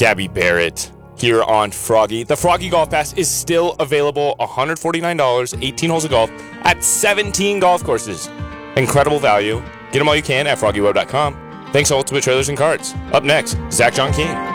Gabby Barrett here on Froggy. The Froggy Golf Pass is still available, $149, 18 holes of golf at 17 golf courses. Incredible value. Get them all you can at FroggyWeb.com. Thanks to Ultimate Trailers and Carts. Up next, Zach John King.